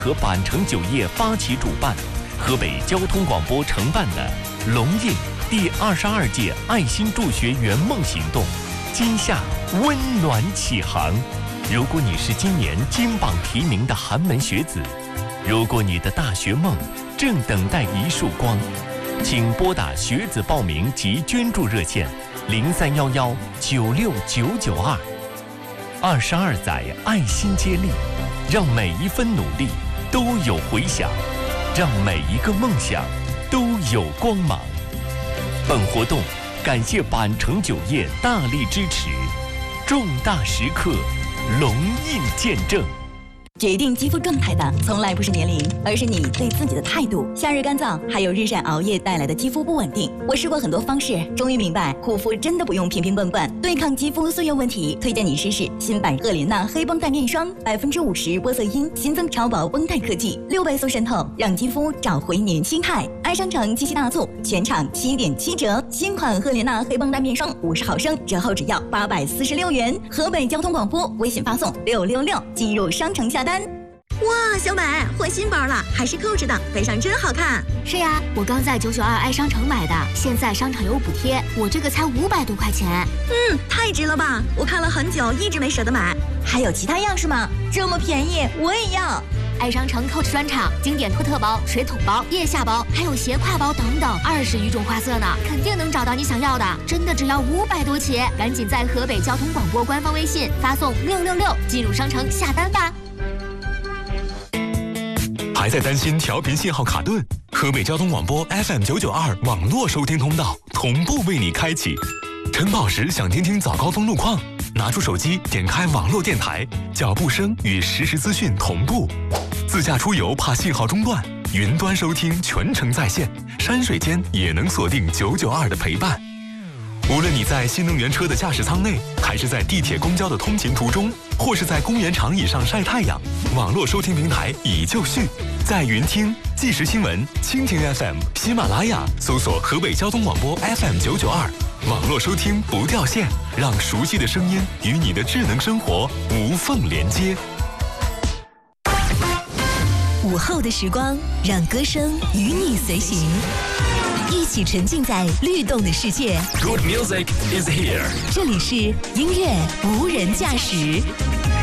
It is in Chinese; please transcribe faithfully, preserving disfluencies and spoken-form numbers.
和板城酒业发起主办，河北交通广播承办的龙印第二十二届爱心助学圆梦行动，今夏温暖启航。如果你是今年金榜题名的寒门学子，如果你的大学梦正等待一束光，请拨打学子报名及捐助热线零三幺幺九六九九二。二十二载爱心接力，让每一分努力都有回响，让每一个梦想都有光芒。本活动感谢板城酒业大力支持，重大时刻龙印见证。 决定肌肤状态的从来不是年龄，而是你对自己的态度。夏日干燥，还有日晒熬夜带来的肌肤不稳定。我试过很多方式，终于明白护肤真的不用瓶瓶罐罐。对抗肌肤岁月问题，推荐你试试新版赫莲娜黑绷带面霜，百分之五十玻色因，新增超薄绷带科技，六倍速渗透，让肌肤找回年轻态。爱商城七夕大促，全场七点七折，新款赫莲娜黑绷带面霜五十毫升，折后只要八百四十六元。河北交通广播微信发送六六六进入商城下单。 哇，小美换新包了，还是扣着的，背上真好看。 是呀，我刚在九九二爱商城买的，现在商场有补贴，我这个才五百多块钱。 嗯，太值了吧！我看了很久，一直没舍得买。 还有其他样式吗？这么便宜，我也要。 爱商城 Coach 专场，经典托特包、水桶包、腋下包，还有斜挎包等等，二十余种花色呢，肯定能找到你想要的。真的只要五百多起，赶紧在河北交通广播官方微信发送六六六进入商城下单吧。 还在担心调频信号卡顿？河北交通广播 F M 九九二网络收听通道同步为你开启。晨跑时想听听早高峰路况，拿出手机点开网络电台，脚步声与实时资讯同步。自驾出游怕信号中断，云端收听全程在线，山水间也能锁定九九二的陪伴。无论你在新能源车的驾驶舱内，还是在地铁公交的通勤途中，或是在公园长椅上晒太阳，网络收听平台已就绪，在云听、即时新闻、蜻蜓 F M、喜马拉雅搜索河北交通广播 F M 九九二，网络收听不掉线，让熟悉的声音与你的智能生活无缝连接。 午后的时光，让歌声与你随行，一起沉浸在律动的世界。 Good music is here。 这里是音乐无人驾驶。